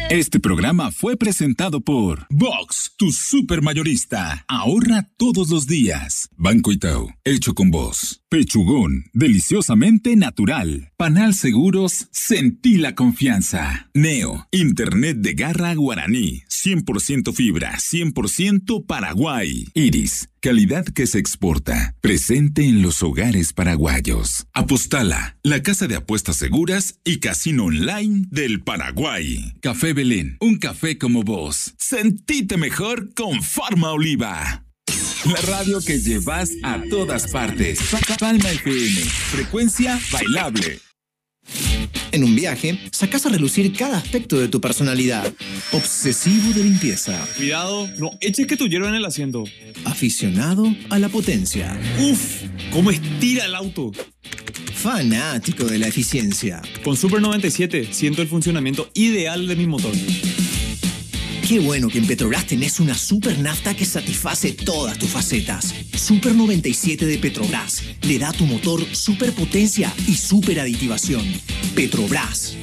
Este programa fue presentado por Vox, tu supermayorista. Ahorra todos los días. Banco Itaú, hecho con vos. Pechugón, deliciosamente natural. Panal Seguros, sentí la confianza. Neo, Internet de garra guaraní. 100% fibra, 100% Paraguay. Iris, calidad que se exporta. Presente en los hogares paraguayos. Apostala, la casa de apuestas seguras y casino online del Paraguay. Café Belén, un café como vos. Sentite mejor con Farma Oliva. La radio que llevas a todas partes. Palma FM, frecuencia bailable. En un viaje, sacás a relucir cada aspecto de tu personalidad. Obsesivo de limpieza. Cuidado, no eches que tu hierro en el asiento. Aficionado a la potencia. ¡Uf! ¿Cómo estira el auto? Fanático de la eficiencia. Con Super 97 siento el funcionamiento ideal de mi motor. Qué bueno que en Petrobras tenés una super nafta que satisface todas tus facetas. Super 97 de Petrobras le da a tu motor super potencia y super aditivación. Petrobras,